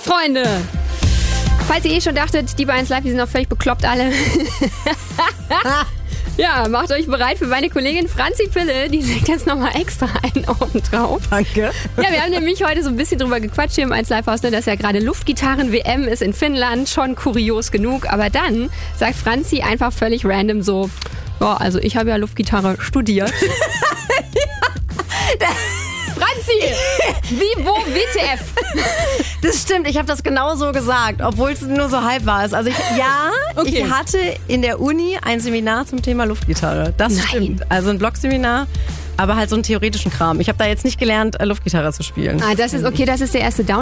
Freunde! Falls ihr schon dachtet, die beiden Live, die sind noch völlig bekloppt alle. Ja, macht euch bereit für meine Kollegin Franzi Pille. Die legt jetzt nochmal extra einen oben drauf. Danke. Ja, wir haben nämlich heute so ein bisschen drüber gequatscht hier im 1 Live-Haus, ne, dass ja gerade Luftgitarren-WM ist in Finnland. Schon kurios genug. Aber dann sagt Franzi einfach völlig random so, ja, also ich habe ja Luftgitarre studiert. Franzi! Wie, wo, WTF? Das stimmt, ich habe das genau so gesagt, obwohl es nur so halb war. Also ich hatte in der Uni ein Seminar zum Thema Luftgitarre. Das stimmt. Also ein Blogseminar, aber halt so einen theoretischen Kram. Ich habe da jetzt nicht gelernt, Luftgitarre zu spielen. Das ist okay, das ist der erste Down.